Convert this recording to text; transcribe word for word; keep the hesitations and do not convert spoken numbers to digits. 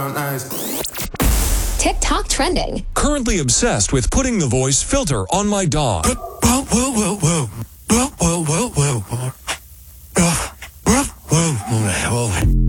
TikTok trending. Currently obsessed with putting the voice filter on my dog. Whoa, whoa, whoa, whoa. Whoa, whoa, whoa, whoa. Whoa, whoa, whoa.